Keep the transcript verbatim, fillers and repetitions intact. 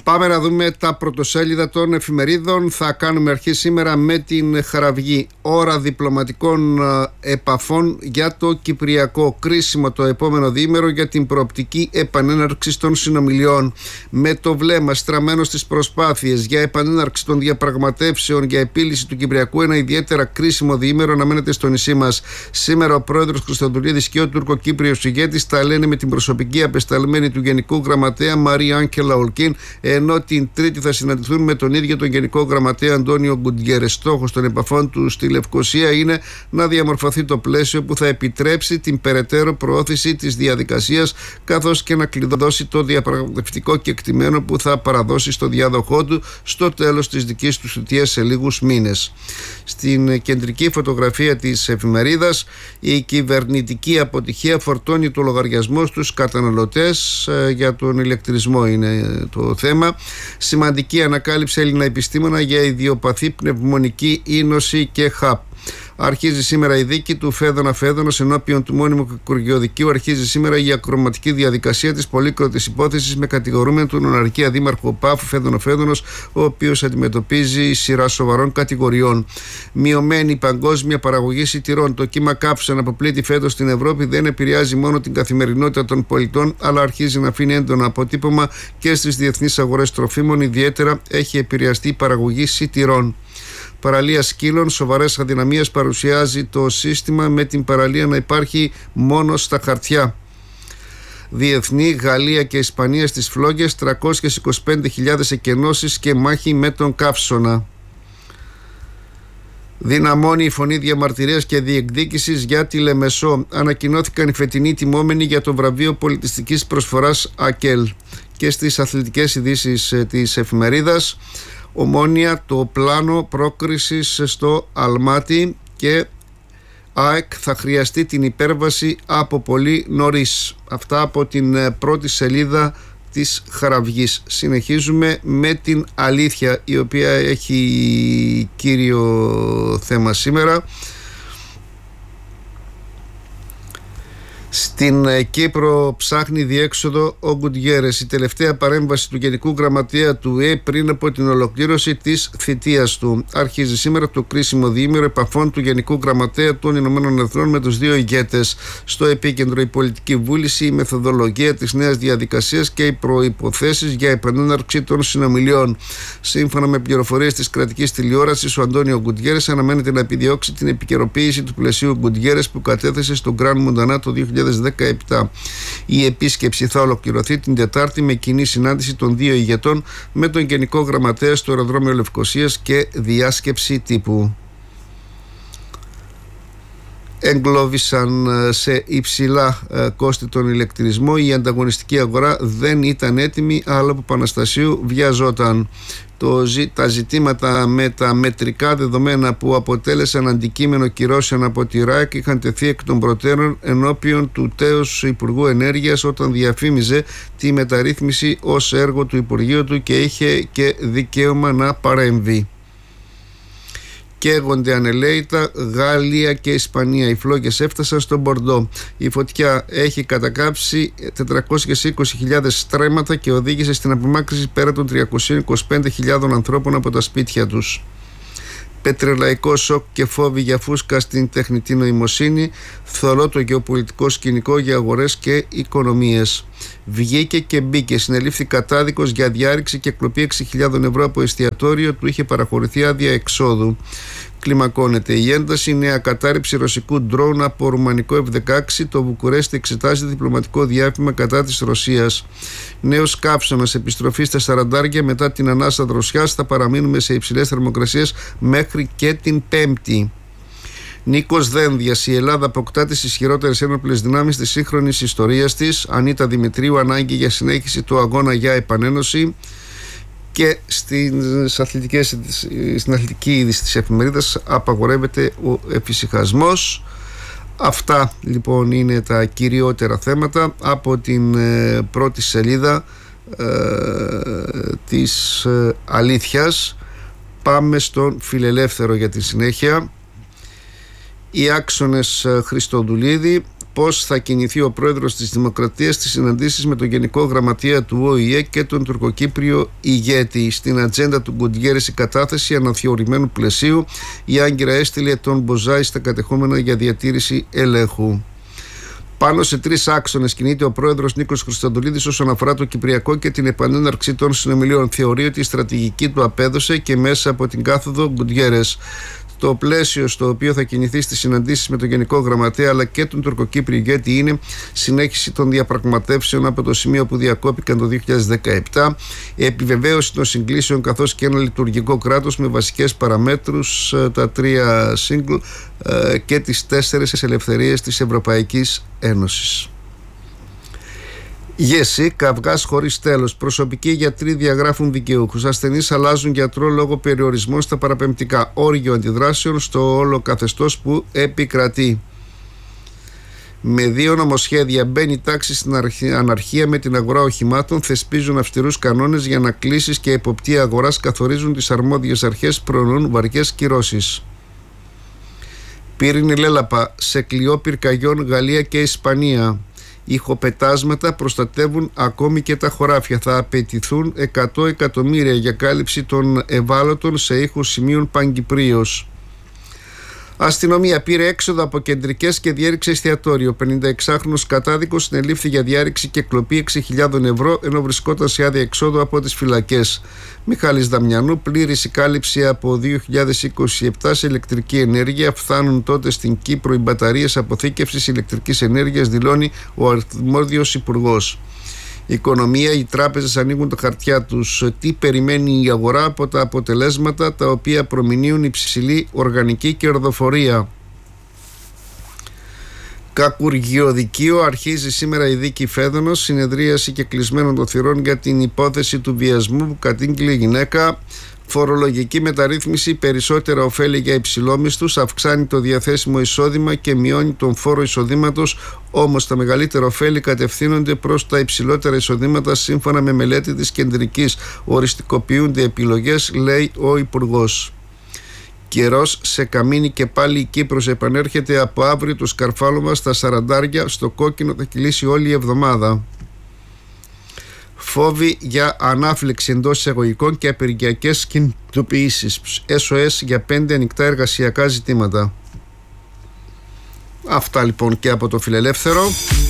Πάμε να δούμε τα πρωτοσέλιδα των εφημερίδων. Θα κάνουμε αρχή σήμερα με την Χαραυγή. Ώρα διπλωματικών επαφών για το Κυπριακό. Κρίσιμο το επόμενο διήμερο για την προοπτική επανέναρξη των συνομιλιών. Με το βλέμμα στραμμένο στις προσπάθειες για επανέναρξη των διαπραγματεύσεων για επίλυση του Κυπριακού, ένα ιδιαίτερα κρίσιμο διήμερο αναμένεται στο νησί μας. Σήμερα ο πρόεδρος Χριστοδουλίδης και ο τουρκοκύπριος ηγέτης τα λένε με την προσωπική απεσταλμένη του Γενικού Γραμματέα Μαρία Άγγελα Ολκίν, ενώ την Τρίτη θα συναντηθούν με τον ίδιο τον Γενικό Γραμματέα Αντώνιο Γκουντιέρες. Στόχος των επαφών του στη Λευκοσία είναι να διαμορφωθεί το πλαίσιο που θα επιτρέψει την περαιτέρω προώθηση της διαδικασίας, καθώς και να κλειδώσει το διαπραγματευτικό κεκτημένο που θα παραδώσει στο διάδοχό του στο τέλος της δικής του θητείας σε λίγους μήνες. Στην κεντρική φωτογραφία της εφημερίδας, η κυβερνητική αποτυχία φορτώνει το λογαριασμό στους καταναλωτές. Για τον ηλεκτρισμό είναι το θέμα. Σημαντική ανακάλυψη Έλληνα επιστήμονα για ιδιοπαθή πνευμονική είνωση και ΧΑΠ. Αρχίζει σήμερα η δίκη του Φέδωνα Φέδωνος ενώπιον του μόνιμου Υπουργειοδικείου. Αρχίζει σήμερα η ακροματική διαδικασία της πολύκροτης υπόθεσης με κατηγορούμενο τον Οναρχία Δήμαρχο Πάφου Φέδωνο Φέδωνος, ο οποίος αντιμετωπίζει σειρά σοβαρών κατηγοριών. Μειωμένη παγκόσμια παραγωγή σιτηρών. Το κύμα καύσεων αποπλήττει φέτος στην Ευρώπη δεν επηρεάζει μόνο την καθημερινότητα των πολιτών, αλλά αρχίζει να αφήνει έντονο αποτύπωμα και στις διεθνείς αγορές τροφίμων. Ιδιαίτερα έχει επηρεαστεί η παραγωγή σιτηρών. Παραλία σκύλων, σοβαρές αδυναμίες παρουσιάζει το σύστημα, με την παραλία να υπάρχει μόνο στα χαρτιά. Διεθνή, Γαλλία και Ισπανία στις φλόγες, τριακόσιες είκοσι πέντε χιλιάδες εκενώσεις και μάχη με τον καύσωνα. Δυναμώνει η φωνή διαμαρτυρίας και διεκδίκησης για τη Λεμεσό. Ανακοινώθηκαν οι φετινοί τιμόμενοι για το βραβείο πολιτιστικής προσφοράς ΑΚΕΛ. Και στις αθλητικές ειδήσεις της εφημερίδας, Ομόνια το πλάνο πρόκρισης στο Αλμάτι και ΑΕΚ θα χρειαστεί την υπέρβαση από πολύ νωρίς. Αυτά από την πρώτη σελίδα της Χαραυγής. Συνεχίζουμε με την Αλήθεια, η οποία έχει κύριο θέμα σήμερα. Στην Κύπρο ψάχνει διέξοδο ο Γκουντιέρες. Η τελευταία παρέμβαση του Γενικού Γραμματέα του ΟΗΕ πριν από την ολοκλήρωση της θητείας του. Αρχίζει σήμερα το κρίσιμο διήμερο επαφών του Γενικού Γραμματέα των Ηνωμένων Εθνών με τους δύο ηγέτες. Στο επίκεντρο η πολιτική βούληση, η μεθοδολογία της νέας διαδικασίας και οι προϋποθέσεις για επανέναρξη των συνομιλιών. Σύμφωνα με πληροφορίες της κρατικής τηλεόρασης, ο Αντώνιο Γκουντιέρες αναμένεται να επιδιώξει την επικαιροποίηση του πλαισίου Γκουντιέρες που κατέθεσε στον Γκραν Μοντανά το δύο χιλιάδες δεκαεπτά. Η επίσκεψη θα ολοκληρωθεί την Τετάρτη με κοινή συνάντηση των δύο ηγετών με τον Γενικό Γραμματέα στο αεροδρόμιο Λευκοσίας και διάσκεψη τύπου. Εγκλώβησαν σε υψηλά κόστη τον ηλεκτρισμό. Η ανταγωνιστική αγορά δεν ήταν έτοιμη, αλλά από Παναστασίου βιαζόταν. Το, τα ζητήματα με τα μετρικά δεδομένα που αποτέλεσαν αντικείμενο κυρώσεων από τη ΡΑΕΚ είχαν τεθεί εκ των προτέρων ενώπιον του τέως Υπουργού Ενέργειας όταν διαφήμιζε τη μεταρρύθμιση ως έργο του Υπουργείου του και είχε και δικαίωμα να παρέμβει. Καίγονται ανελαίητα Γαλλία και Ισπανία. Οι φλόγες έφτασαν στο Μπορντό. Η φωτιά έχει κατακάψει τετρακόσιες είκοσι χιλιάδες στρέμματα και οδήγησε στην απομάκρυνση πέρα των τριακόσιες είκοσι πέντε χιλιάδων ανθρώπων από τα σπίτια τους. Πετρελαϊκό σοκ και φόβοι για φούσκα στην τεχνητή νοημοσύνη. Θολό το γεωπολιτικό σκηνικό για αγορές και οικονομίες. Βγήκε και μπήκε. Συνελήφθη κατάδικος για διάρρηξη και κλοπή έξι χιλιάδες ευρώ από εστιατόριο. Του είχε παραχωρηθεί άδεια εξόδου. Κλιμακώνεται η ένταση. Νέα κατάρριψη ρωσικού ντρόουν από ρουμανικό εφ δεκαέξι. Το Βουκουρέστι εξετάζει διπλωματικό διάφημα κατά της Ρωσίας. Νέος καύσωνας, επιστροφή στα σαραντάρια μετά την ανάσα δροσιάς. Θα παραμείνουμε σε υψηλές θερμοκρασίες μέχρι και την Πέμπτη. Νίκος Δένδιας. Η Ελλάδα αποκτά τις ισχυρότερες ένοπλες δυνάμεις της σύγχρονης ιστορίας της. Ανίτα Δημητρίου. Ανάγκη για συνέχιση του αγώνα για επανένωση. Και στις αθλητικές, στην αθλητική είδηση της εφημερίδας απαγορεύεται ο εφησυχασμός. Αυτά λοιπόν είναι τα κυριότερα θέματα από την ε, πρώτη σελίδα ε, της ε, Αλήθειας. Πάμε στον Φιλελεύθερο για τη συνέχεια. Οι άξονες Χριστοδουλίδη. πώς θα κινηθεί ο πρόεδρος της Δημοκρατίας στις συναντήσεις με τον Γενικό Γραμματεία του Ο Η Ε και τον τουρκοκύπριο ηγέτη. Στην ατζέντα του Γκουτιέρες η κατάθεση αναθεωρημένου πλαισίου. Η Άγκυρα έστειλε τον Μποζάη στα κατεχόμενα για διατήρηση ελέγχου. Πάνω σε τρεις άξονες κινείται ο πρόεδρος Νίκος Χριστοδουλίδης όσον αφορά το Κυπριακό και την επανέναρξη των συνομιλίων. Θεωρεί ότι η στρατηγική του απέδωσε και μέσα από την κάθοδο Γκουτιέρες. Το πλαίσιο στο οποίο θα κινηθεί στις συναντήσεις με τον Γενικό Γραμματέα αλλά και τον τουρκοκύπριο ηγέτη είναι συνέχιση των διαπραγματεύσεων από το σημείο που διακόπηκαν το δύο χιλιάδες δεκαεπτά, επιβεβαίωση των συγκλήσεων καθώς και ένα λειτουργικό κράτος με βασικές παραμέτρους, τα τρία single και τις τέσσερις ελευθερίες της Ευρωπαϊκής Ένωσης. Γεσί, καυγάς χωρίς τέλος. Προσωπικοί γιατροί διαγράφουν δικαιούχους. Ασθενείς αλλάζουν γιατρό λόγω περιορισμών στα παραπεμπτικά. Όργιο αντιδράσεων στο όλο καθεστώς που επικρατεί. Με δύο νομοσχέδια μπαίνει τάξη στην αναρχία με την αγορά οχημάτων, θεσπίζουν αυστηρούς κανόνες για ανακλήσεις και εποπτεία αγοράς, καθορίζουν τις αρμόδιες αρχές, προνοούν βαριές κυρώσεις. Πύρινη λέλαπα σε κλειό πυρκαγιών Γαλλία και Ισπανία. Ηχοπετάσματα προστατεύουν ακόμη και τα χωράφια. Θα απαιτηθούν εκατό εκατομμύρια για κάλυψη των ευάλωτων σε ήχους σημείων Παγκυπρίως. Αστυνομία πήρε έξοδα από κεντρικές και διέριξε εστιατόριο. πενηνταεξάχρονος κατάδικος συνελήφθη για διάρρηξη και κλοπή έξι χιλιάδες ευρώ ενώ βρισκόταν σε άδεια εξόδου από τις φυλακές. Μιχάλης Δαμιανού, πλήρης η κάλυψη από δύο χιλιάδες είκοσι επτά σε ηλεκτρική ενέργεια. Φτάνουν τότε στην Κύπρο οι μπαταρίες αποθήκευσης ηλεκτρικής ενέργειας, δηλώνει ο αρμόδιος υπουργός. Οικονομία, οι τράπεζες ανοίγουν τα χαρτιά τους. Τι περιμένει η αγορά από τα αποτελέσματα τα οποία προμηνύουν υψηλή οργανική κερδοφορία. Κακουργιοδικείο, αρχίζει σήμερα η δίκη Φέδωνος, συνεδρίαση και κλεισμένων των θυρών για την υπόθεση του βιασμού που κατήγγειλε η γυναίκα. Φορολογική μεταρρύθμιση, περισσότερα ωφέλη για υψηλόμισθους, αυξάνει το διαθέσιμο εισόδημα και μειώνει τον φόρο εισοδήματος, όμως τα μεγαλύτερα ωφέλη κατευθύνονται προς τα υψηλότερα εισοδήματα σύμφωνα με μελέτη της Κεντρικής. Οριστικοποιούνται επιλογές, λέει ο Υπουργός. Καιρός σε καμίνι και πάλι η Κύπρος επανέρχεται από αύριο το σκαρφάλωμα στα σαραντάρια, στο κόκκινο θα κυλήσει όλη η εβδομάδα. Φόβοι για ανάφλεξη εντός εισαγωγικών και απεργιακές κινητοποιήσεις. ες ο ες για πέντε ανοιχτά εργασιακά ζητήματα. Αυτά λοιπόν και από το Φιλελεύθερο.